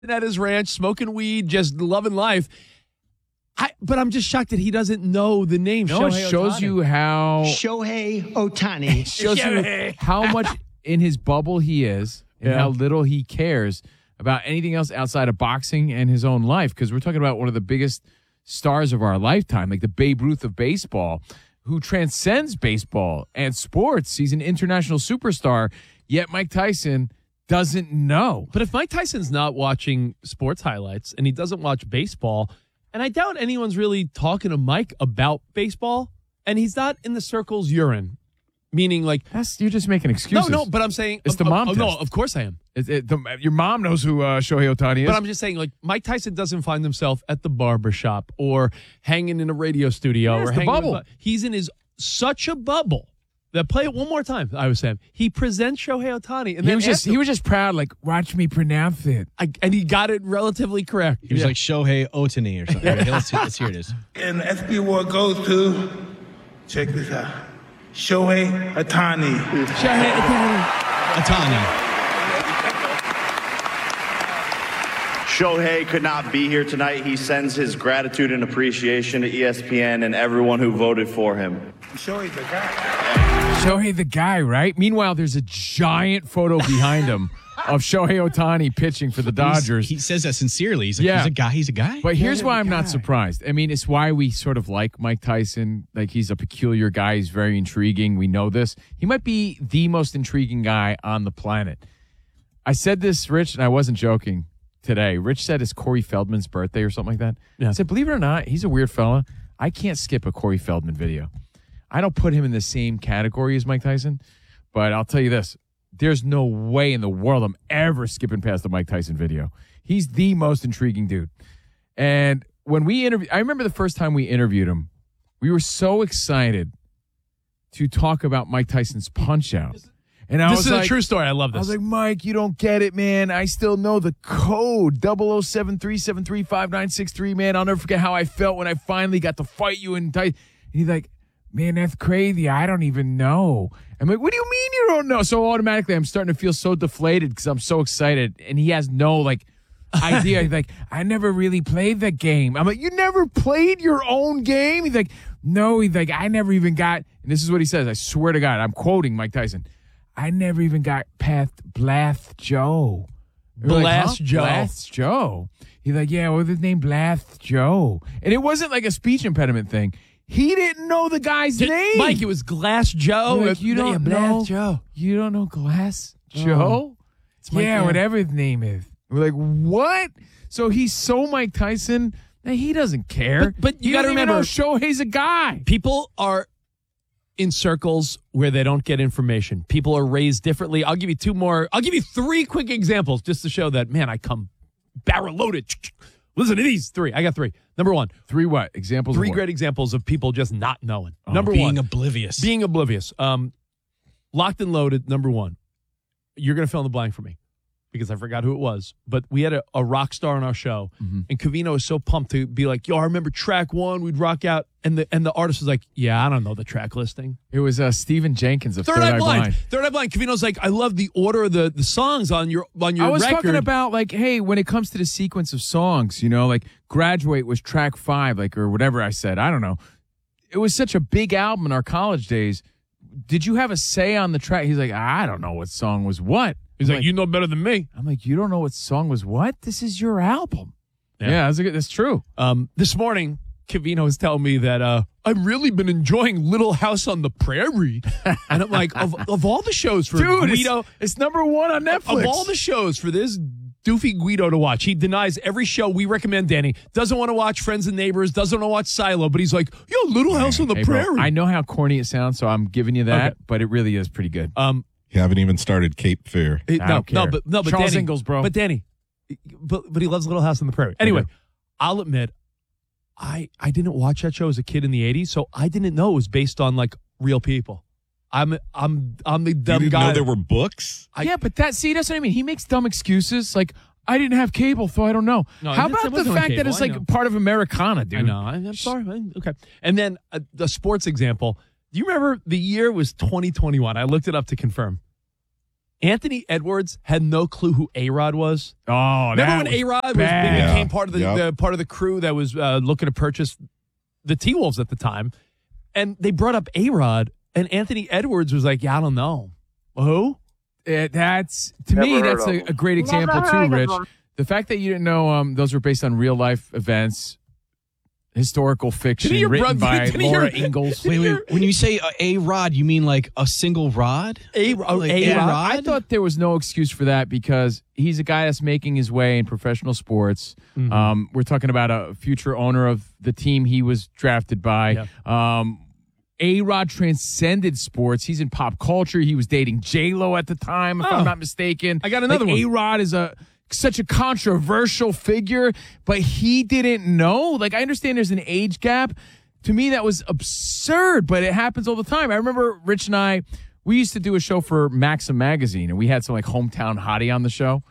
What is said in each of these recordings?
at his ranch, smoking weed, just loving life. But I'm just shocked that he doesn't know the name. No, it shows you how Shohei Ohtani. shows you how much in his bubble he is and how little he cares about anything else outside of boxing and his own life. Because we're talking about one of the biggest stars of our lifetime, like the Babe Ruth of baseball, who transcends baseball and sports. He's an international superstar, yet Mike Tyson doesn't know. But if Mike Tyson's not watching sports highlights and he doesn't watch baseball, and I doubt anyone's really talking to Mike about baseball, and he's not in the circles you're in, meaning like You're just making excuses. No, but I'm saying it's the mom test. No, of course I am. Your mom knows who Shohei Ohtani is. But I'm just saying, like, Mike Tyson doesn't find himself at the barbershop or hanging in a radio studio or the hanging bubble. He's in such a bubble that, play it one more time, I was saying. He presents Shohei Ohtani. And he was just proud, like, watch me pronounce it. And he got it relatively correct. He was like Shohei Ohtani or something. Okay, let's hear it is. And the SP award goes to, check this out, Shohei Ohtani. Shohei Ohtani. Shohei could not be here tonight. He sends his gratitude and appreciation to ESPN and everyone who voted for him. Shohei's the guy. Shohei the guy, right? Meanwhile, there's a giant photo behind him of Shohei Ohtani pitching for the Dodgers. He says that sincerely. He's like, he's a guy. But here's why I'm not surprised. I mean, it's why we sort of like Mike Tyson. Like, he's a peculiar guy. He's very intriguing. We know this. He might be the most intriguing guy on the planet. I said this, Rich, and I wasn't joking today. Rich said it's Corey Feldman's birthday or something like that. Yeah. I said, believe it or not, he's a weird fella. I can't skip a Corey Feldman video. I don't put him in the same category as Mike Tyson, but I'll tell you this. There's no way in the world I'm ever skipping past the Mike Tyson video. He's the most intriguing dude. And when we I remember the first time we interviewed him, we were so excited to talk about Mike Tyson's Punch-Out. And this is a true story. I love this. I was like, Mike, you don't get it, man. I still know the code, 0073735963, man. I'll never forget how I felt when I finally got to fight you. And he's like, man, that's crazy. I don't even know. I'm like, what do you mean you don't know? So automatically I'm starting to feel so deflated because I'm so excited. And he has no, idea. He's like, I never really played that game. I'm like, you never played your own game? He's like, no. He's like, I never even got, and this is what he says. I swear to God, I'm quoting Mike Tyson. I never even got past Blast Joe. Blast Joe. Blast Joe. He's like, yeah, what was his name? Blast Joe. And it wasn't like a speech impediment thing. He didn't know the guy's name. Mike, it was Glass Joe. Like, you don't know Blast Joe. You don't know Glass Joe? Yeah, whatever his name is. We're like, what? So he's so Mike Tyson that he doesn't care. But you got to remember, Shohei's a guy. People are in circles where they don't get information. People are raised differently. I'll give you three quick examples just to show that, man, I come barrel loaded. Listen to these three. I got three. Number one. Three what? Examples Three of what? Great examples of people just not knowing. Number one. Being oblivious. Locked and loaded, number one. You're going to fill in the blank for me because I forgot who it was. But we had a rock star on our show, and Covino was so pumped to be like, yo, I remember track one, we'd rock out. And the artist was like, yeah, I don't know the track listing. It was Stephen Jenkins of Third Eye Blind. Third Eye Blind. Covino's like, I love the order of the songs on your record. I was talking about, like, hey, when it comes to the sequence of songs, like Graduate was track 5, or whatever I said. I don't know. It was such a big album in our college days. Did you have a say on the track? He's like, I don't know what song was what. He's like, you know better than me. I'm like, you don't know what song was what? This is your album. Yeah, that's true. This morning, Covino was telling me that I've really been enjoying Little House on the Prairie. And I'm like, of all the shows for Guido. It's number one on Netflix. Of all the shows for this doofy Guido to watch, he denies every show we recommend, Danny. Doesn't want to watch Friends and Neighbors, doesn't want to watch Silo, but he's like, yo, Little House on the Prairie. Bro, I know how corny it sounds, so I'm giving you that, but it really is pretty good. You haven't even started Cape Fear. No, but Charles Danny, Ingalls, bro. But Danny, but he loves Little House on the Prairie. Anyway, I'll admit, I didn't watch that show as a kid in the 80s, so I didn't know it was based on real people. I'm the dumb you didn't guy. know there were books? But that's what I mean. He makes dumb excuses like, I didn't have cable, so I don't know. No, how about the fact that it's part of Americana, dude? I know. I'm sorry. Okay. And then the sports example. Do you remember the year was 2021? I looked it up to confirm. Anthony Edwards had no clue who A-Rod was. Oh, remember when A-Rod became part of the crew that was looking to purchase the T-Wolves at the time, and they brought up A-Rod, and Anthony Edwards was like, "Yeah, I don't know who." That's to me. That's a great example too, Rich. The fact that you didn't know those were based on real life events. Historical fiction written by Laura Ingalls. Wait. When you say A-Rod, you mean like a single rod? A-Rod? I thought there was no excuse for that because he's a guy that's making his way in professional sports. Mm-hmm. We're talking about a future owner of the team he was drafted by. Yeah. A-Rod transcended sports. He's in pop culture. He was dating J-Lo at the time, if I'm not mistaken. I got another one. A-Rod is such a controversial figure, but he didn't know. Like, I understand there's an age gap. To me, that was absurd, but it happens all the time. I remember Rich and I, we used to do a show for Maxim magazine, and we had some like hometown hottie on the show,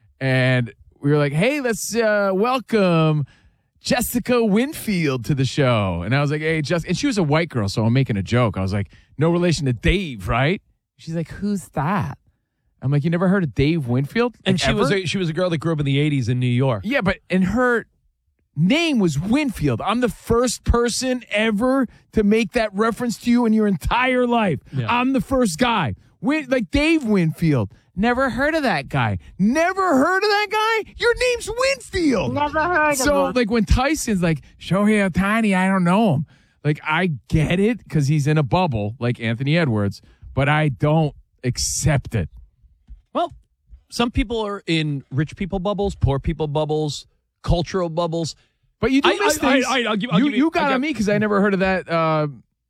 and we were like, "Hey, let's welcome Jessica Winfield to the show." And I was like, "Hey, and she was a white girl, so I'm making a joke. I was like, "No relation to Dave, right?" She's like, "Who's that?" I'm like, "You never heard of Dave Winfield?" And she was a girl that grew up in the 80s in New York. Yeah, and her name was Winfield. I'm the first person ever to make that reference to you in your entire life. Yeah. I'm the first guy. Like Dave Winfield. Never heard of that guy. Never heard of that guy? Your name's Winfield. Never heard of him. So, like, when Tyson's like, Shohei Ohtani, I don't know him. Like, I get it because he's in a bubble like Anthony Edwards, but I don't accept it. Well, some people are in rich people bubbles, poor people bubbles, cultural bubbles. But you do miss things. You got on me because I never heard of that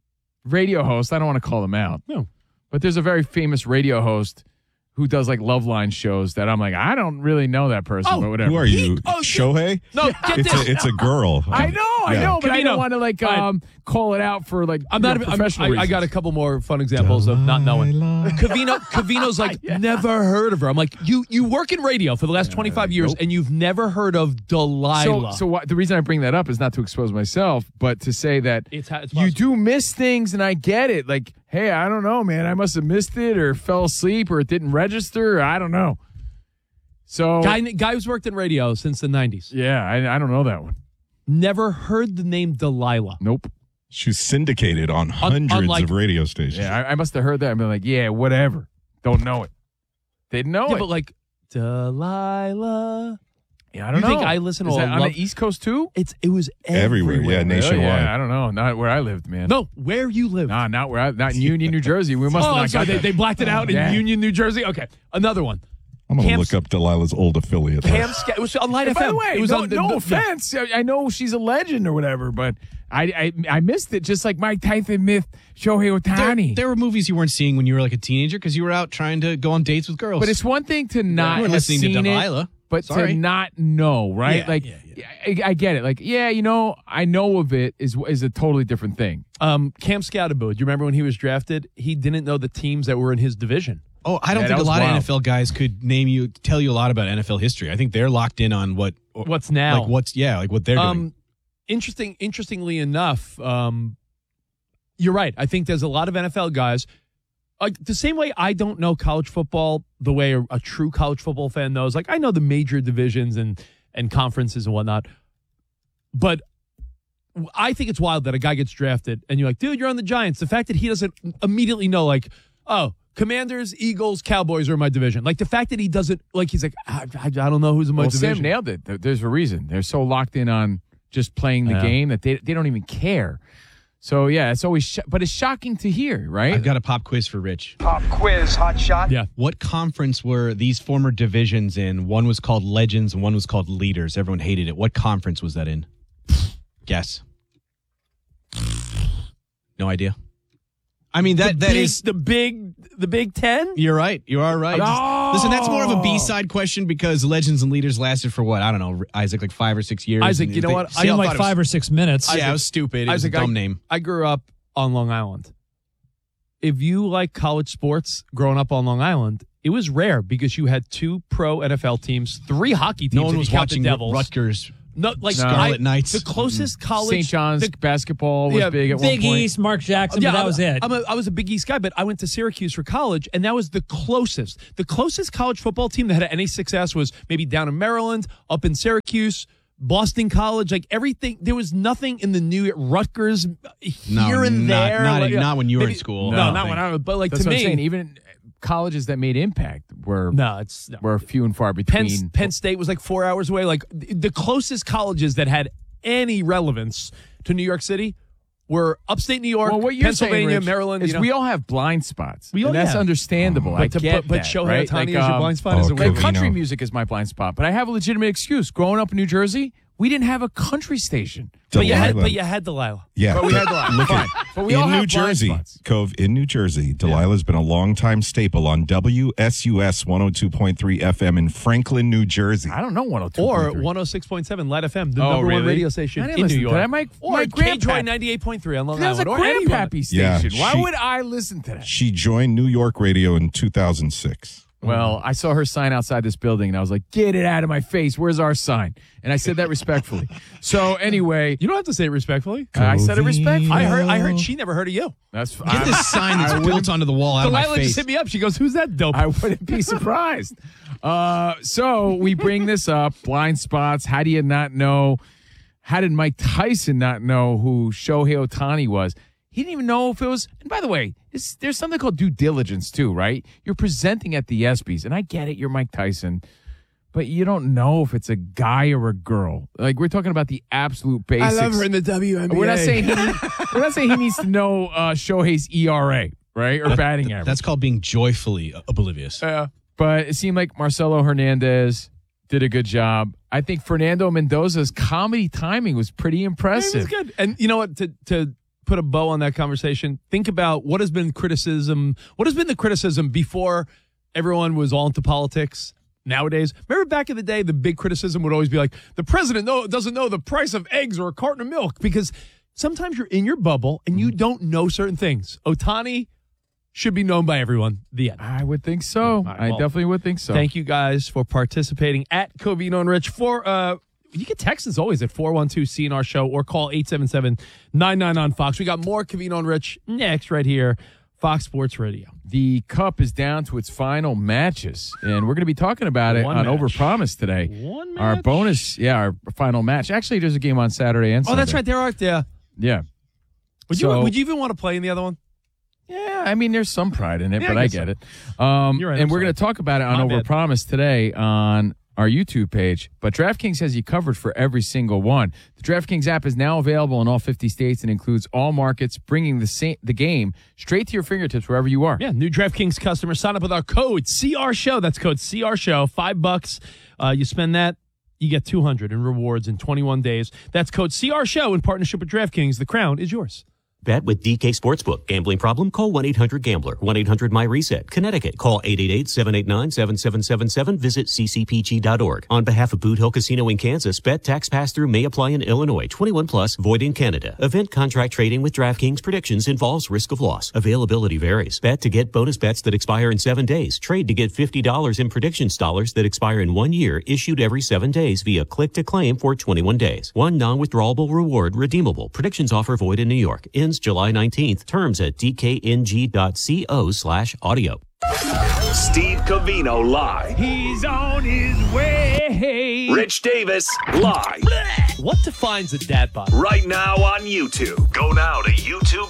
radio host. I don't want to call him out. No. But there's a very famous radio host who does like Loveline shows that I'm like, I don't really know that person, but whatever. Who are you? Shohei? No, it's a girl. I know, but I don't want to like call it out for like professional reasons. I got a couple more fun examples of not knowing. Covino's like, never heard of her. I'm like, you work in radio for the last 25 years and you've never heard of Delilah. So the reason I bring that up is not to expose myself, but to say that it's you do miss things, and I get it. Like, hey, I don't know, man. I must have missed it or fell asleep or it didn't register. Or I don't know. So guy who's worked in radio since the 90s. Yeah, I don't know that one. Never heard the name Delilah. Nope. She's syndicated on hundreds of radio stations. Yeah, I must have heard that. I'm like, yeah, whatever. Don't know it. Didn't know it. But like, Delilah. Yeah, I don't know. You think I listen to on the East Coast too? It was everywhere. Yeah, nationwide. Yeah, I don't know. Not where I lived, man. No, where you live? Nah, not in Union, New Jersey. We must have not got that. They blacked it out in Union, New Jersey. Okay, another one. I'm going to look up Delilah's old affiliate. It was on Light FM. By the way, it was no offense. I know she's a legend or whatever, but I missed it just like Mike Tyson missed Shohei Ohtani. There were movies you weren't seeing when you were like a teenager because you were out trying to go on dates with girls. But it's one thing to not you weren't listening to Delilah. But to not know, right? I get it. Like, I know of it is a totally different thing. Cam Scatterbo, do you remember when he was drafted? He didn't know the teams that were in his division. Oh, I don't think a lot of NFL guys could tell you a lot about NFL history. I think they're locked in on what's now. Like what they're doing. Interestingly enough, you're right. I think there's a lot of NFL guys. Like the same way I don't know college football the way a true college football fan knows. Like I know the major divisions and conferences and whatnot. But I think it's wild that a guy gets drafted and you're like, dude, you're on the Giants. The fact that he doesn't immediately know, like, oh, Commanders, Eagles, Cowboys are in my division. Like the fact that he doesn't, like he's like, I don't know who's in my division. Sam nailed it. There's a reason. They're so locked in on just playing the game that they don't even care. So, yeah, it's always but it's shocking to hear, right? I've got a pop quiz for Rich. Pop quiz, hot shot. Yeah. What conference were these former divisions in? One was called Legends and one was called Leaders. Everyone hated it. What conference was that in? Guess. No idea. I mean, that is the Big Ten. You're right. You are right. Oh! Listen, that's more of a B-side question because Legends and Leaders lasted for what? I don't know, Isaac, like 5 or 6 years. Isaac, you know what? I like 5 or 6 minutes. Yeah, it was stupid. It was a dumb name. I grew up on Long Island. If you like college sports growing up on Long Island, it was rare because you had 2 pro NFL teams, 3 hockey teams. No one was watching Devils. Rutgers No, like Scarlet Knights. The closest college. St. John's basketball was big at one point. Big East, Mark Jackson, but that was it. I was a Big East guy, but I went to Syracuse for college, and that was the closest. The closest college football team that had any success was maybe down in Maryland, up in Syracuse, Boston College, like everything. There was nothing in the New Rutgers here and there. Not when you were in school. No, not when I was. But like That's to what me, I'm saying. Even colleges that made impact were few and far between. Penn State was like 4 hours away. Like the closest colleges that had any relevance to New York City were upstate New York, well, what you're Pennsylvania, saying, Rich, Maryland. is we all have blind spots. We all that's have. understandable. I get but that, Shohei right? Ohtani is your blind spot. Is a like weird country Covino. music is my blind spot, but I have a legitimate excuse. Growing up in New Jersey, we didn't have a country station. But you had Delilah. Delilah. Yeah. But we had Delilah. Look Fine. at But we all in have New blind Jersey, spots. Cove, in New Jersey, Delilah's been a longtime staple on WSUS 102.3 FM in Franklin, New Jersey. I don't know 102.3. Or 106.7 Light FM, the number one really? radio station I didn't in listen New to York. that. My Or grandpa- KJoy 98.3 on Long That was a Island. Or anyone. grandpappy Yeah, station. Why she- would I listen to that? She joined New York radio in 2006. Well, I saw her sign outside this building, and I was like, get it out of my face. Where's our sign? And I said that respectfully. So anyway, You don't have to say it respectfully. I said it respectfully. I heard she never heard of you. That's Get this sign that's built onto the wall out of my Delilah face. just hit me up. She goes, "Who's that dope?" I wouldn't be surprised. So we bring this up, blind spots. How do you not know? How did Mike Tyson not know who Shohei Ohtani was? He didn't even know if it was. And by the way, there's something called due diligence too, right? You're presenting at the ESPYs, and I get it. You're Mike Tyson, but you don't know if it's a guy or a girl. Like we're talking about the absolute basics. I love her in the WNBA. We're not saying he needs to know Shohei's ERA, right, or batting average. That's called being joyfully oblivious. But it seemed like Marcelo Hernandez did a good job. I think Fernando Mendoza's comedy timing was pretty It impressive. was good. And you know what? To put a bow on that conversation, think about what has been the criticism before everyone was all into politics. Nowadays, remember back in the day, the big criticism would always be like, the president doesn't know the price of eggs or a carton of milk, because sometimes you're in your bubble and you don't know certain things. Ohtani should be known by everyone. The end. I would think so. right, I well, definitely would think so. Thank you guys for participating at Covino and Rich. You can text us always at 412-CNR Show or call 877-99 on Fox. We got more Covino and Rich next right here, Fox Sports Radio. The Cup is down to its final matches, and we're going to be talking about it on match. Overpromise today. One Our match? bonus, our final match. Actually, there's a game on Saturday and Oh, Sunday. that's right. There are. Yeah. Yeah. Would you even want to play in the other one? Yeah, I mean, there's some pride in it, Yeah, but I I guess get so. it. You're right, and I'm we're sorry. going to talk about it on My bad. Overpromise today on our YouTube page. But DraftKings has you covered for every single one. The DraftKings app is now available in all 50 states and includes all markets, bringing the game straight to your fingertips wherever you are. Yeah, new DraftKings customers sign up with our code CR Show. That's code CR Show. $5. You spend that, you get $200 in rewards in 21 days. That's code CR Show in partnership with DraftKings. The crown is yours. Bet with DK Sportsbook. Gambling problem? Call 1-800-GAMBLER. 1-800-MY-RESET. Connecticut. Call 888-789-7777. Visit ccpg.org. On behalf of Boot Hill Casino in Kansas, bet tax pass-through may apply in Illinois. 21 plus. Void in Canada. Event contract trading with DraftKings predictions involves risk of loss. Availability varies. Bet to get bonus bets that expire in 7 days. Trade to get $50 in predictions dollars that expire in 1 year, issued every 7 days via click to claim for 21 days. One non-withdrawable reward redeemable. Predictions offer void in New York. July 19th. Terms at dkng.co/audio. Steve Covino live. He's on his way. Rich Davis live. What defines a dad bod? Right now on YouTube. Go now to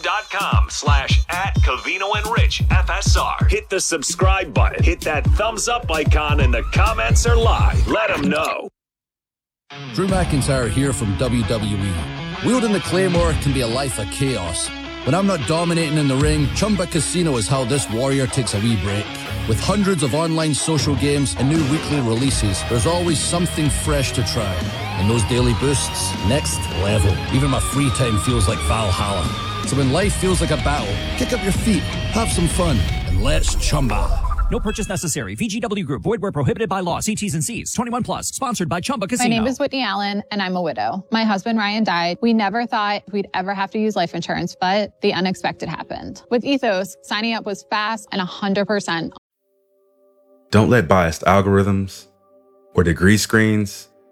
youtube.com/@Covino and Rich FSR. Hit the subscribe button. Hit that thumbs up icon, and the comments are live. Let them know. Drew McIntyre here from WWE. Wielding the Claymore can be a life of chaos. When I'm not dominating in the ring, Chumba Casino is how this warrior takes a wee break. With hundreds of online social games and new weekly releases, there's always something fresh to try. And those daily boosts, next level. Even my free time feels like Valhalla. So when life feels like a battle, kick up your feet, have some fun, and let's Chumba. No purchase necessary. VGW Group. Void where prohibited by law. See T's and C's. 21 plus. Sponsored by Chumba Casino. My name is Whitney Allen, and I'm a widow. My husband, Ryan, died. We never thought we'd ever have to use life insurance, but the unexpected happened. With Ethos, signing up was fast and 100%. Don't let biased algorithms or degree screens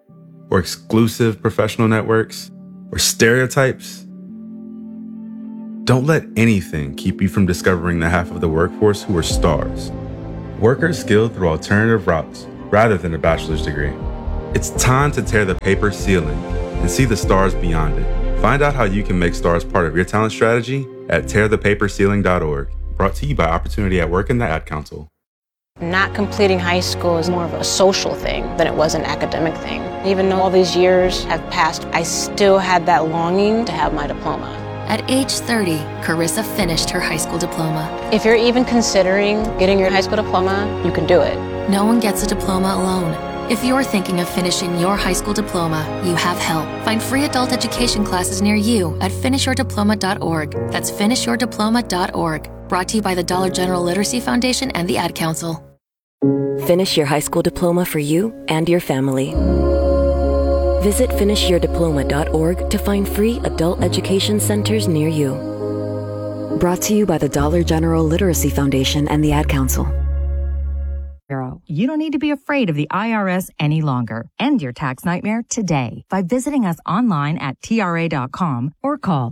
or exclusive professional networks, or stereotypes? Don't let anything keep you from discovering the half of the workforce who are stars. Workers skilled through alternative routes rather than a bachelor's degree. It's time to tear the paper ceiling and see the stars beyond it. Find out how you can make stars part of your talent strategy at tearthepaperceiling.org. Brought to you by Opportunity at Work and the Ad Council. Not completing high school is more of a social thing than it was an academic thing. Even though all these years have passed, I still had that longing to have my diploma. At age 30, Carissa finished her high school diploma. If you're even considering getting your high school diploma, you can do it. No one gets a diploma alone. If you're thinking of finishing your high school diploma, you have help. Find free adult education classes near you at finishyourdiploma.org. That's finishyourdiploma.org. Brought to you by the Dollar General Literacy Foundation and the Ad Council. Finish your high school diploma for you and your family. Visit finishyourdiploma.org to find free adult education centers near you. Brought to you by the Dollar General Literacy Foundation and the Ad Council. You don't need to be afraid of the IRS any longer. End your tax nightmare today by visiting us online at TRA.com or call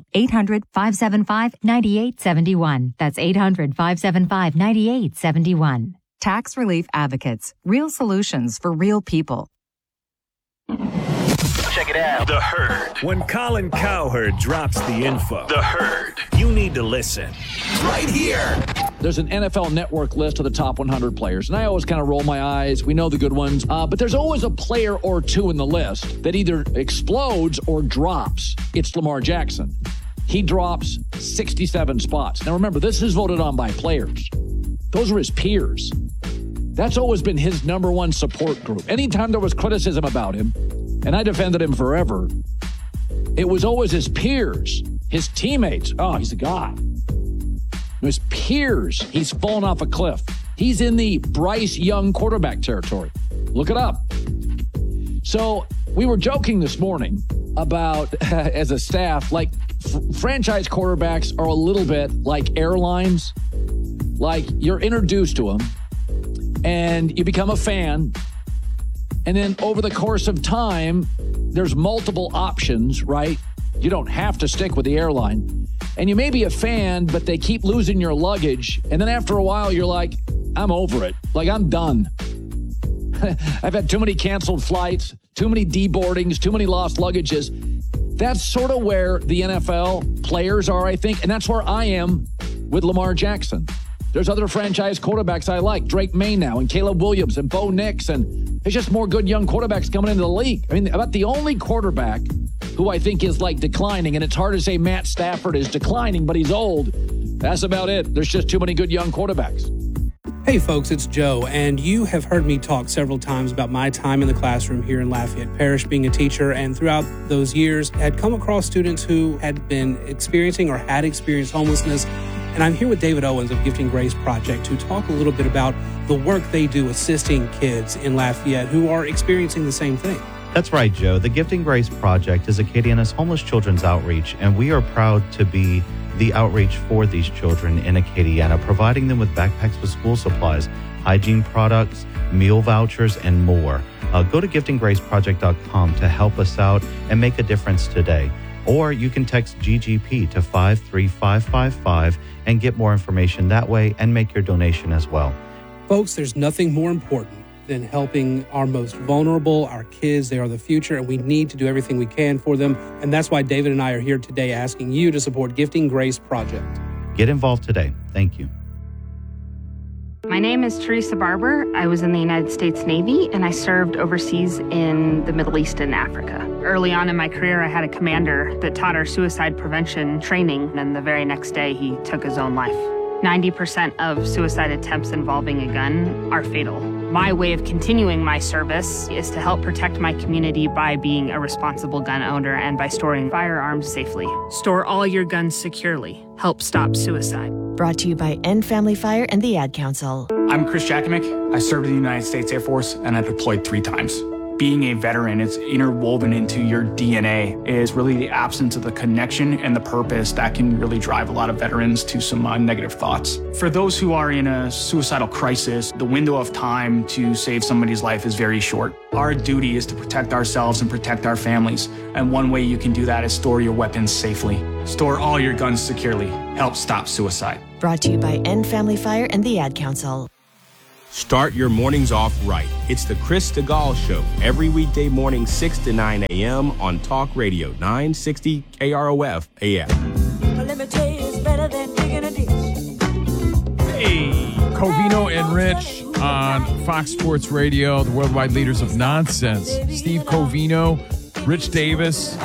800-575-9871. That's 800-575-9871. Tax Relief Advocates. Real solutions for real people. Check it out. The Herd. When Colin Cowherd drops the info, The Herd, you need to listen. Right here. There's an NFL Network list of the top 100 players, and I always kind of roll my eyes. We know the good ones, but there's always a player or two in the list that either explodes or drops. It's Lamar Jackson. He drops 67 spots. Now remember, this is voted on by players. Those are his peers. That's always been his number one support group. Anytime there was criticism about him, and I defended him forever, it was always his peers, his teammates. Oh, he's a god. His peers, he's fallen off a cliff. He's in the Bryce Young quarterback territory. Look it up. So we were joking this morning about, as a staff, like franchise quarterbacks are a little bit like airlines. Like you're introduced to them and you become a fan. And then over the course of time, there's multiple options, right? You don't have to stick with the airline. And you may be a fan, but they keep losing your luggage. And then after a while, you're like, I'm over it. Like, I'm done. I've had too many canceled flights, too many deboardings, too many lost luggages. That's sort of where the NFL players are, I think. And that's where I am with Lamar Jackson. There's other franchise quarterbacks I like, Drake May now and Caleb Williams and Bo Nix. And there's just more good young quarterbacks coming into the league. I mean, about the only quarterback who I think is like declining, and it's hard to say Matt Stafford is declining, but he's old. That's about it. There's just too many good young quarterbacks. Hey folks, it's Joe, and you have heard me talk several times about my time in the classroom here in Lafayette Parish being a teacher, and throughout those years had come across students who had been experiencing or had experienced homelessness. And I'm here with David Owens of Gifting Grace Project to talk a little bit about the work they do assisting kids in Lafayette who are experiencing the same thing. That's right, Joe. The Gifting Grace Project is Acadiana's homeless children's outreach, and we are proud to be the outreach for these children in Acadiana, providing them with backpacks with school supplies, hygiene products, meal vouchers, and more. Go to giftinggraceproject.com to help us out and make a difference today. Or you can text GGP to 53555 and get more information that way and make your donation as well. Folks, there's nothing more important than helping our most vulnerable, our kids. They are the future, and we need to do everything we can for them. And that's why David and I are here today asking you to support Gifting Grace Project. Get involved today. Thank you. My name is Teresa Barber. I was in the United States Navy, and I served overseas in the Middle East and Africa. Early on in my career, I had a commander that taught our suicide prevention training, and the very next day, he took his own life. 90% of suicide attempts involving a gun are fatal. My way of continuing my service is to help protect my community by being a responsible gun owner and by storing firearms safely. Store all your guns securely. Help stop suicide. Brought to you by End Family Fire and the Ad Council. I'm Chris Jakimick. I served in the United States Air Force and I deployed 3 times. being a veteran, it's interwoven into your DNA, is really the absence of the connection and the purpose that can really drive a lot of veterans to some negative thoughts. For those who are in a suicidal crisis, the window of time to save somebody's life is very short. Our duty is to protect ourselves and protect our families. And one way you can do that is store your weapons safely. Store all your guns securely. Help stop suicide. Brought to you by End Family Fire and the Ad Council. Start your mornings off right. It's the Chris DeGaulle Show, every weekday morning, 6 to 9 a.m. on Talk Radio, 960 KROF AM. Well, let me tell you, it's better than digging a ditch. Hey, Covino and Rich on Fox Sports Radio, the worldwide leaders of nonsense. Steve Covino, Rich Davis.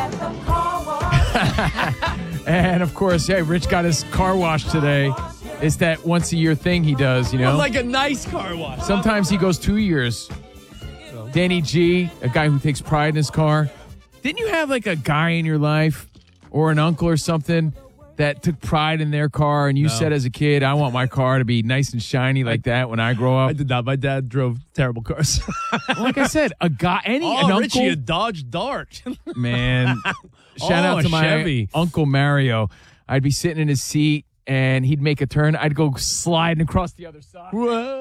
And, of course, hey, Rich got his car wash today. It's that once-a-year thing he does, you know? Well, like a nice car wash. Sometimes he goes 2 years. Danny G, a guy who takes pride in his car. Didn't you have, like, a guy in your life or an uncle or something that took pride in their car, and you said as a kid, I want my car to be nice and shiny like that when I grow up? I did not. My dad drove terrible cars. Like I said, a guy, an Richie, uncle. a Dodge Dart. Man, shout out to my Chevy. Uncle Mario. I'd be sitting in his seat, and he'd make a turn. I'd go sliding across the other side.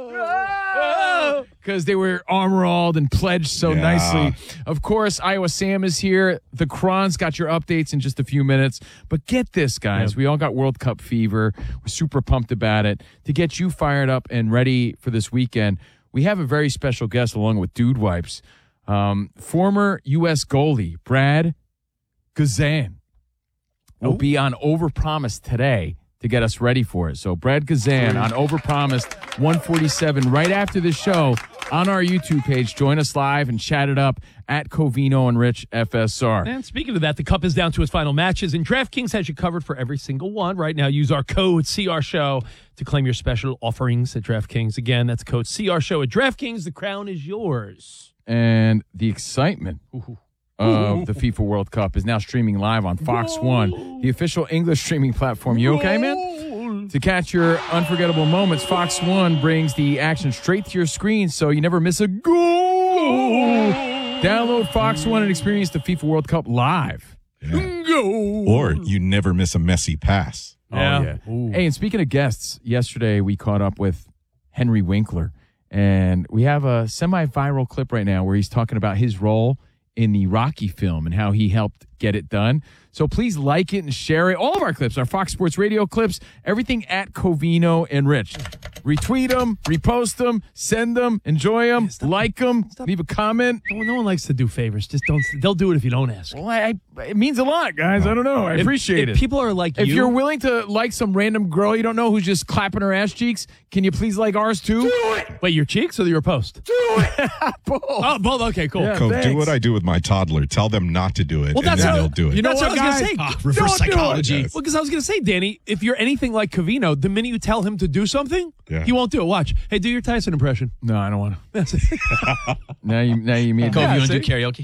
Whoa! Because they were armor-alled and pledged so nicely. Of course, Iowa Sam is here. The Cron's got your updates in just a few minutes. But get this, guys. We all got World Cup fever. We're super pumped about it. To get you fired up and ready for this weekend, we have a very special guest along with Dude Wipes. Former U.S. goalie Brad Guzan will be on Overpromised today to get us ready for it. So Brad Guzan on Overpromised 147 right after the show on our YouTube page. Join us live and chat it up at Covino and Rich FSR. And speaking of that, the Cup is down to its final matches, and DraftKings has you covered for every single one. Right now, use our code CRSHOW to claim your special offerings at DraftKings. Again, that's code CRSHOW at DraftKings. The crown is yours. And the excitement of the FIFA World Cup is now streaming live on Fox One, the official English streaming platform. You okay, man? To catch your unforgettable moments, Fox One brings the action straight to your screen so you never miss a goal. Download Fox One and experience the FIFA World Cup live. Or you never miss a messy pass. Yeah. Hey, and speaking of guests, yesterday we caught up with Henry Winkler, and we have a semi-viral clip right now where he's talking about his role in the Rocky film and how he helped get it done. So please like it and share it. All of our clips, our Fox Sports Radio clips, everything at Covino and Rich. Retweet them, repost them, send them, enjoy them, like them, leave a comment. No one likes to do favors. Just don't. They'll do it if you don't ask. Well, it means a lot, guys. I don't know. I appreciate it. If people are like if you. you're willing to like some random girl you don't know who's just clapping her ass cheeks, can you please like ours too? Do it. Wait, your cheeks or your post? Do it. Both. Oh, both. Okay, cool. Yeah, do what I do with my toddler. Tell them not to do it, and then they'll do it. You know what, guys? Reverse psychology. Well, because I was going to say, Danny, if you're anything like Covino, the minute you tell him to do something, he won't do it. Watch. Hey, do your Tyson impression. No, I don't want to. now you mean Cove, you want to do karaoke?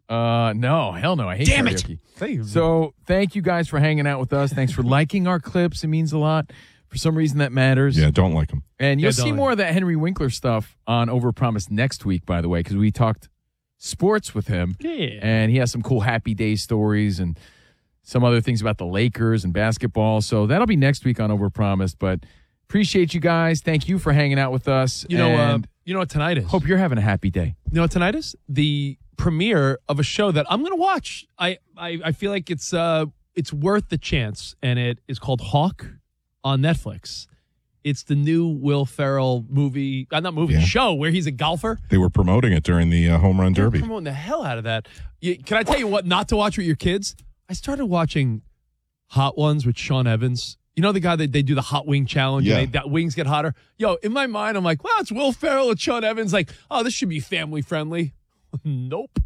No, hell no. I hate karaoke. So thank you guys for hanging out with us. Thanks for liking our clips. It means a lot. For some reason, that matters. Yeah, don't like them. And you'll see more of that Henry Winkler stuff on Overpromised next week, by the way, because we talked sports with him. Yeah. And he has some cool Happy Day stories and some other things about the Lakers and basketball. So that'll be next week on Overpromised. But appreciate you guys. Thank you for hanging out with us. You know what tonight is? Hope you're having a happy day. You know what tonight is? The premiere of a show that I'm going to watch. I feel like it's worth the chance, and it is called Hawk on Netflix. It's the new Will Ferrell movie, show where he's a golfer. They were promoting it during the Home Run Derby. They're promoting the hell out of that. Can I tell you what not to watch with your kids? I started watching Hot Ones with Sean Evans. You know the guy that they do the hot wing challenge? Yeah. And that wings get hotter? Yo, in my mind, I'm like, wow, it's Will Ferrell and Sean Evans. Like, oh, this should be family friendly. Nope.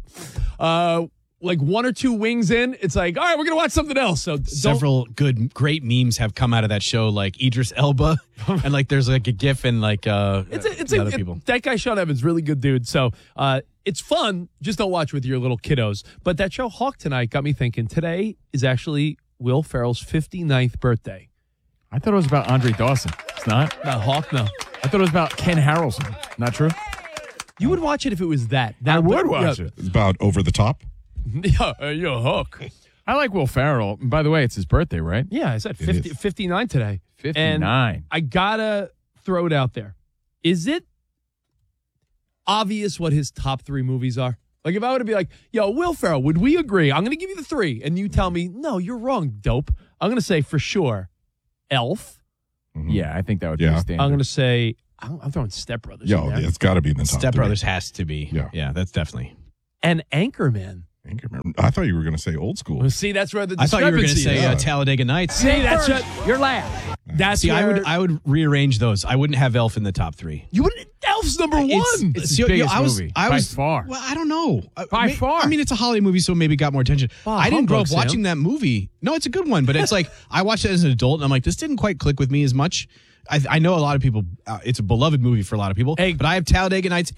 Like 1 or 2 wings in, it's like, all right, we're going to watch something else. So several great memes have come out of that show, like Idris Elba, and like there's like a GIF and like other people. That guy Sean Evans, really good dude. So it's fun. Just don't watch with your little kiddos. But that show Hawk tonight got me thinking. Today is actually Will Ferrell's 59th birthday. I thought it was about Andre Dawson. It's not? Not Hawk, no. I thought it was about Ken Harrelson. Not true? You would watch it if it was that. I would watch it. It's about over the top. Yeah, you're a hook. I like Will Ferrell. And by the way, it's his birthday, right? Yeah, I said 59 today. 59. And I gotta throw it out there. Is it obvious what his top 3 movies are? Like, if I were to be like, yo, Will Ferrell, would we agree? I'm going to give you the 3. And you tell me, no, you're wrong, dope. I'm going to say for sure, Elf. Mm-hmm. Yeah, I think that would be a standard. I'm going to say, I'm throwing Step Brothers. Yo, it's got to be in the top Step 3. Brothers has to be. Yeah, that's definitely. And Anchorman. I thought you were going to say Old School. Well, see, that's where the I thought you were going to discrepancy say is. Talladega Nights. See, that's what you're laughing. That's See, where I would rearrange those. I wouldn't have Elf in the top 3. you wouldn't. Elf's number 1. It's his biggest movie, by far. Well, I don't know. By far. I mean, it's a holiday movie, so maybe it got more attention. I didn't grow up watching that movie. No, it's a good one, but it's like I watched it as an adult, and I'm like, this didn't quite click with me as much. I know a lot of people. It's a beloved movie for a lot of people. But I have Talladega Nights,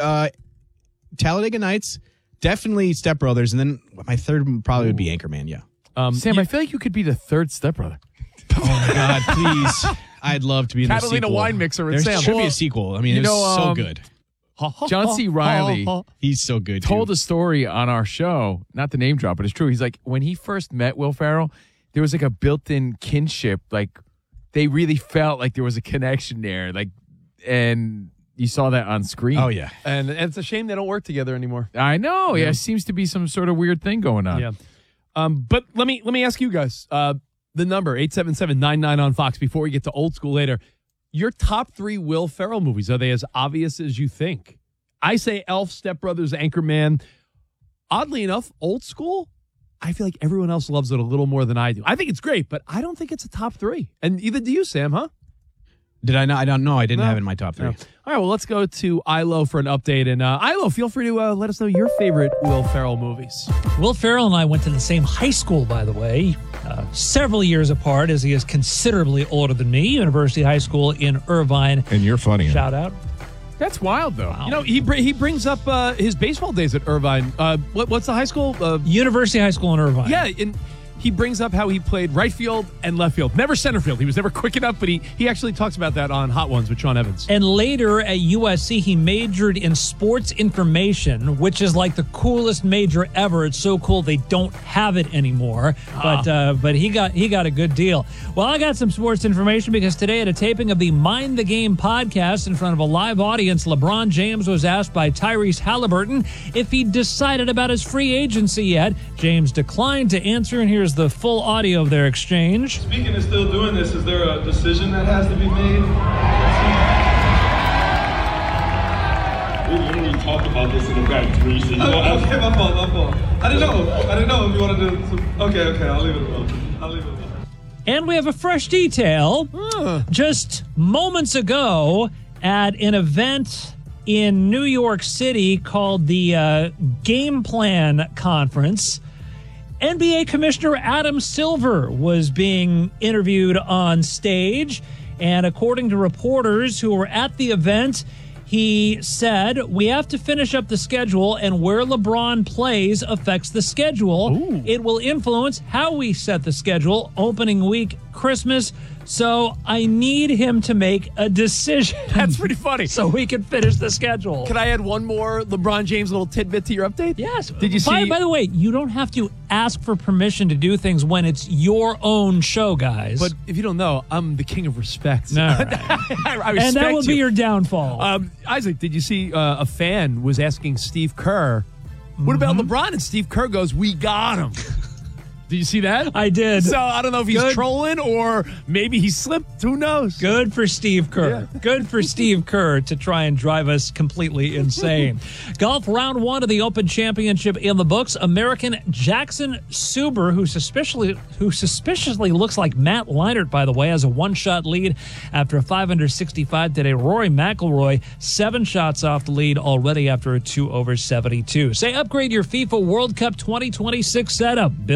Talladega Nights, definitely Step Brothers, and then my third probably would be Anchorman. Yeah. Sam, I feel like you could be the third stepbrother. Oh my God, please! I'd love to be in the sequel. Catalina Wine Mixer with There Sam. should be a sequel. I mean, You it's know, so good. John C. Reilly He's so good. told a story on our show, not the name drop, but it's true. He's like, when he first met Will Ferrell, there was like a built-in kinship. Like, they really felt like there was a connection there. Like, and you saw that on screen. Oh, yeah. And it's a shame they don't work together anymore. I know. Yeah, it seems to be some sort of weird thing going on. Yeah. But let me ask you guys, the number 877-99 on Fox before we get to Old School later. Your top 3 Will Ferrell movies, are they as obvious as you think? I say Elf, Step Brothers, Anchorman. Oddly enough, Old School, I feel like everyone else loves it a little more than I do. I think it's great, but I don't think it's a top 3. And either do you, Sam, huh? Did I not? I don't know. I didn't have it in my top 3. No. All right, well, let's go to Ilo for an update. And Ilo, feel free to let us know your favorite Will Ferrell movies. Will Ferrell and I went to the same high school, by the way, several years apart, as he is considerably older than me. University High School in Irvine. And you're funny. Shout out. That's wild, though. Wow. You know, he brings up his baseball days at Irvine. What's the high school? University High School in Irvine. Yeah, and he brings up how he played right field and left field. Never center field. He was never quick enough, but he actually talks about that on Hot Ones with Sean Evans. And later at USC, he majored in sports information, which is like the coolest major ever. It's so cool they don't have it anymore. But he got a good deal. Well, I got some sports information because today at a taping of the Mind the Game podcast in front of a live audience, LeBron James was asked by Tyrese Halliburton if he decided about his free agency yet. James declined to answer, and here's the full audio of their exchange. Speaking of still doing this, is there a decision that has to be made? We literally talked about this in the back, Therese. Okay, my fault. I didn't know if you wanted to. Okay, I'll leave it alone. And we have a fresh detail. Just moments ago at an event in New York City called the Game Plan Conference, NBA Commissioner Adam Silver was being interviewed on stage, and according to reporters who were at the event, he said, we have to finish up the schedule, and where LeBron plays affects the schedule. Ooh. It will influence how we set the schedule, opening week, Christmas. So I need him to make a decision. That's pretty funny. So we can finish the schedule. Can I add one more LeBron James little tidbit to your update? Yes. Did you see? By the way, you don't have to ask for permission to do things when it's your own show, guys. But if you don't know, I'm the king of respect. No. I respect and that will be your downfall. Isaac, did you see a fan was asking Steve Kerr, what about LeBron? And Steve Kerr goes, we got him. Did you see that? I did. So I don't know if he's trolling or maybe he slipped. Who knows? Good for Steve Kerr. Yeah. Good for Steve Kerr to try and drive us completely insane. Golf round 1 of the Open Championship in the books. American Jackson Suber, who suspiciously looks like Matt Leinart, by the way, has a 1-shot lead after a 565 today. Rory McIlroy 7 shots off the lead already after a 2 over 72. Say upgrade your FIFA World Cup 2026 setup. Build it like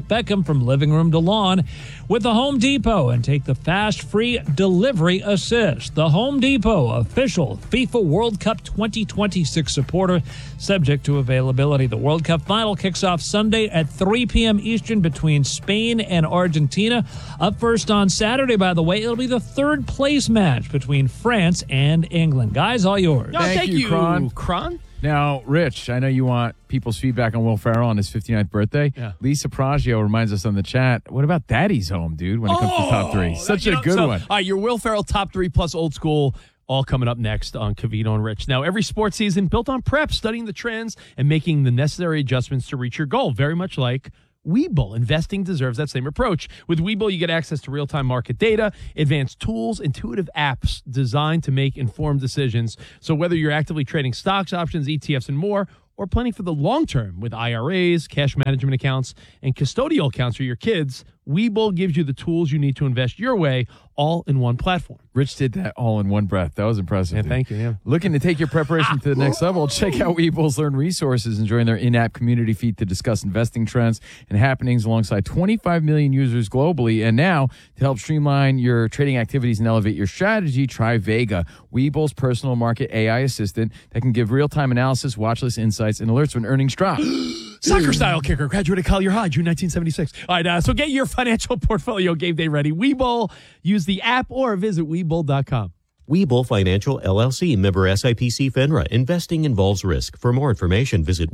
like Beckham from living room to lawn with the Home Depot and take the fast, free delivery assist. The Home Depot, official FIFA World Cup 2026 supporter, subject to availability. The World Cup final kicks off Sunday at 3 p.m. Eastern between Spain and Argentina. Up first on Saturday, by the way, it'll be the third place match between France and England. Guys, all yours. Thank you, Kron. Now, Rich, I know you want people's feedback on Will Ferrell on his 59th birthday. Yeah. Lisa Praggio reminds us on the chat, what about Daddy's Home, dude, when it comes to top three? Such a good one. All right, your Will Ferrell top three plus old school, all coming up next on Covino and Rich. Now, every sports season built on prep, studying the trends, and making the necessary adjustments to reach your goal, very much like Webull. Investing deserves that same approach. With Webull, you get access to real-time market data, advanced tools, intuitive apps designed to make informed decisions. So whether you're actively trading stocks, options, ETFs, and more, or planning for the long term with IRAs, cash management accounts, and custodial accounts for your kids, Webull gives you the tools you need to invest your way, all in one platform. Rich did that all in one breath. That was impressive. Yeah, dude. thank you. Yeah. Looking to take your preparation to the next level? Check out Webull's Learn Resources and join their in-app community feed to discuss investing trends and happenings alongside 25 million users globally. And now, to help streamline your trading activities and elevate your strategy, try Vega, Webull's personal market AI assistant that can give real-time analysis, watch list insights, and alerts when earnings drop. Soccer-style kicker, graduated Collier High, June 1976. All right, so get your financial portfolio game day ready. Webull, use the app or visit Webull.com. Webull Financial, LLC, member SIPC FINRA. Investing involves risk. For more information, visit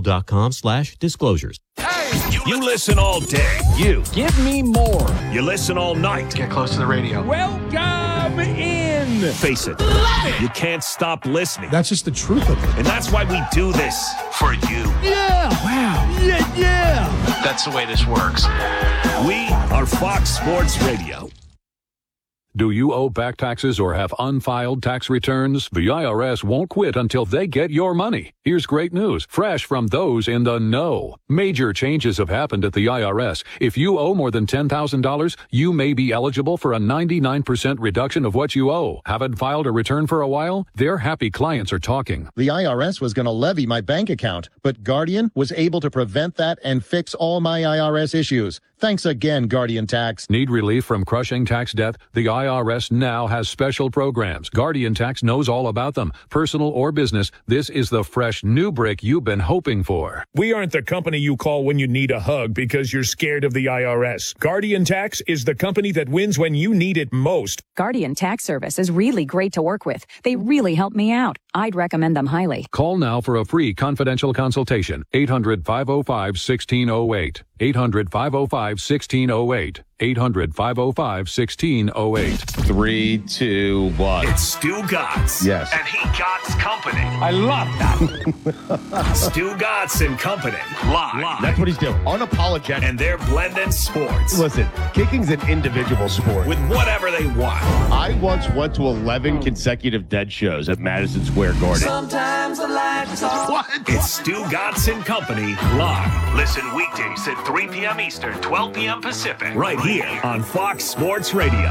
Webull.com/disclosures. You listen all day. You. Give me more. You listen all night. Get close to the radio. Welcome in. Face it. You can't stop listening. That's just the truth of it. And that's why we do this. For you. Yeah. Wow. Yeah. That's the way this works. We are Fox Sports Radio. Do you owe back taxes or have unfiled tax returns? The IRS won't quit until they get your money. Here's great news, fresh from those in the know. Major changes have happened at the IRS. If you owe more than $10,000, you may be eligible for a 99% reduction of what you owe. Haven't filed a return for a while? Their happy clients are talking. The IRS was going to levy my bank account, but Guardian was able to prevent that and fix all my IRS issues. Thanks again, Guardian Tax. Need relief from crushing tax debt? The IRS now has special programs. Guardian Tax knows all about them. Personal or business, this is the fresh new brick you've been hoping for. We aren't the company you call when you need a hug because you're scared of the IRS. Guardian Tax is the company that wins when you need it most. Guardian Tax Service is really great to work with. They really help me out. I'd recommend them highly. Call now for a free confidential consultation. 800-505-1608. 800-505-1608. 800-505-1608. 3, 2, 1. It's Stu Gatz. Yes. And he Gatz Company. I love that. Stu Gatz and Company. Live. That's what he's doing. Unapologetic. And they're blending sports. Listen, kicking's an individual sport. With whatever they want. I once went to 11 consecutive Dead shows at Madison Square Garden. Sometimes I like to talk. What? It's Stu Gatz and Company live. Listen weekdays at 3 p.m. Eastern, 12 p.m. Pacific. Right here on Fox Sports Radio.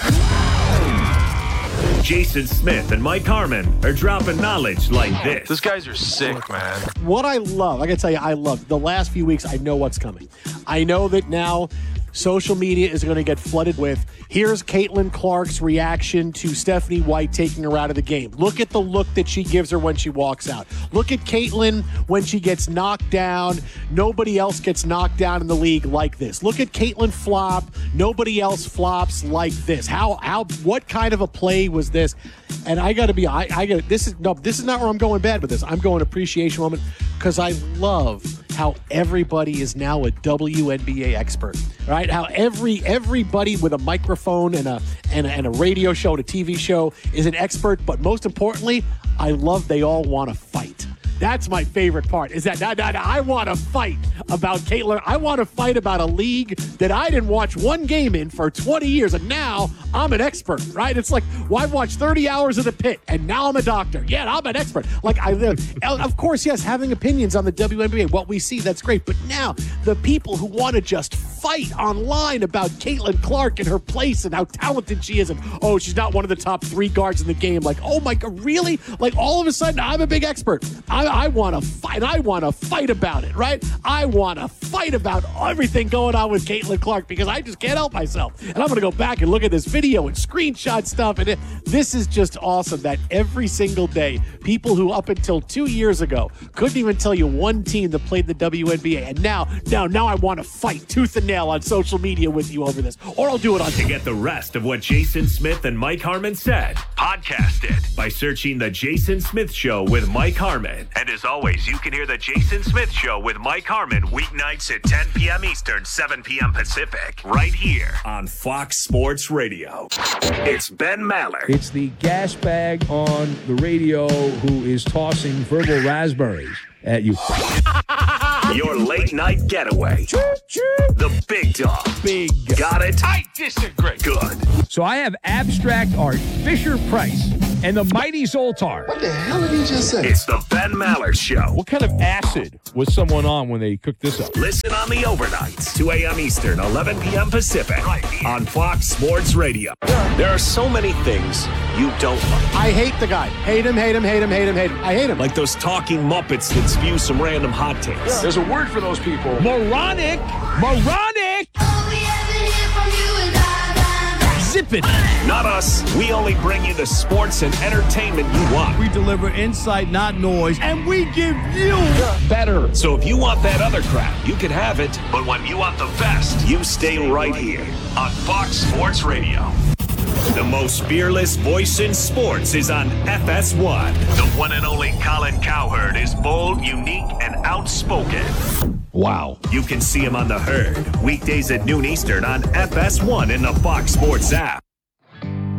Jason Smith and Mike Harmon are dropping knowledge like this. These guys are sick, man. What I love, I gotta tell you, I love the last few weeks. I know what's coming. I know that now social media is going to get flooded with, here's Caitlin Clark's reaction to Stephanie White taking her out of the game. Look at the look that she gives her when she walks out. Look at Caitlin when she gets knocked down. Nobody else gets knocked down in the league like this. Look at Caitlin flop. Nobody else flops like this. What kind of a play was this? And I got to be, this is not where I'm going bad with this. I'm going appreciation moment because I love how everybody is now a WNBA expert, right? How everybody with a microphone and a radio show and a TV show is an expert, but most importantly, I love they all want to fight. That's my favorite part, is that I want to fight about Caitlin. I want to fight about a league that I didn't watch one game in for 20 years, and now I'm an expert, right? It's like, well, I've watched 30 hours of The Pit, and now I'm a doctor. Yeah, I'm an expert. Like, of course, yes, having opinions on the WNBA, what we see, that's great. But now, the people who want to just fight online about Caitlin Clark and her place and how talented she is, and, oh, she's not one of the top 3 guards in the game. Like, oh my God, really? Like, all of a sudden, I'm a big expert. I want to fight. I want to fight about it, right? I want to fight about everything going on with Caitlin Clark because I just can't help myself. And I'm going to go back and look at this video and screenshot stuff. And this is just awesome that every single day, people who up until 2 years ago couldn't even tell you one team that played the WNBA. And now I want to fight tooth and nail on social media with you over this. Or I'll do it on To get the rest of what Jason Smith and Mike Harmon said, podcast it by searching The Jason Smith Show with Mike Harmon. And as always, you can hear The Jason Smith Show with Mike Harmon weeknights at 10 p.m. Eastern, 7 p.m. Pacific, right here on Fox Sports Radio. It's Ben Maller. It's the gas bag on the radio who is tossing verbal raspberries at you. Your late night getaway. The big dog. Big. Got it? I disagree. Good. So I have abstract art, Fisher-Price, and the mighty Zoltar. What the hell did he just say? It's the Ben Maller Show. What kind of acid was someone on when they cooked this up? Listen on the overnights, 2 a.m. Eastern, 11 p.m. Pacific, right here on Fox Sports Radio. There are so many things you don't like. I hate the guy. Hate him, hate him, hate him, hate him, hate him. I hate him. Like those talking Muppets that spew some random hot takes. There's a word for those people. Moronic. Moronic. Zip it. Not us. We only bring you the sports and entertainment you want. We deliver insight, not noise, and we give you better. So if you want that other crap, you can have it. But when you want the best, you stay right here on Fox Sports Radio. The most fearless voice in sports is on FS1. The one and only Colin Cowherd is bold, unique, and outspoken. Wow. You can see him on The Herd, weekdays at noon Eastern on FS1 in the Fox Sports app.